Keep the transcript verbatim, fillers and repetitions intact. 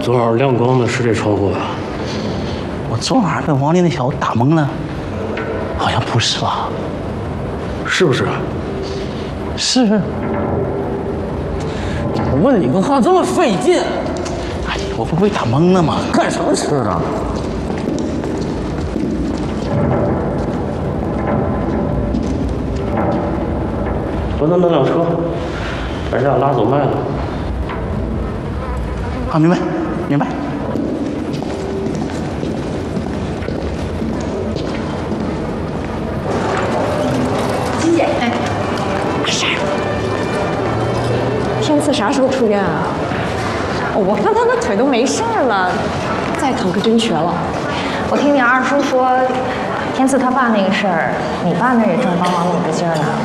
昨晚亮光的是这窗户吧？ 我昨晚被王丽那小子打懵了，好像不是吧？ 是不是？ 是。 我问你个话这么费劲， 哎，我不被打懵了吗？ 干什么吃的？ 关灯那辆车，把人家拉走卖了。 啊，明白，明白。 金姐，哎，啥？天赐啥时候出院啊？我看他的腿都没事儿了，再躺可真瘸了。 我听你二叔说，天赐他爸那个事儿，你爸那也正帮忙努着劲儿呢。